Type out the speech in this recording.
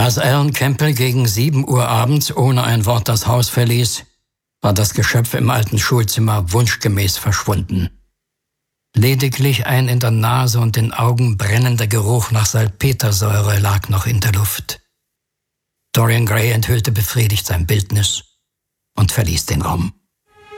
Als Alan Campbell gegen 7 Uhr abends ohne ein Wort das Haus verließ, war das Geschöpf im alten Schulzimmer wunschgemäß verschwunden. Lediglich ein in der Nase und den Augen brennender Geruch nach Salpetersäure lag noch in der Luft. Dorian Gray enthüllte befriedigt sein Bildnis und verließ den Raum.